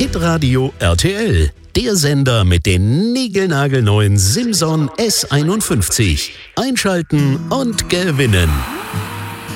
Hitradio RTL, der Sender mit den niegelnagelneuen Simson S51. Einschalten und gewinnen.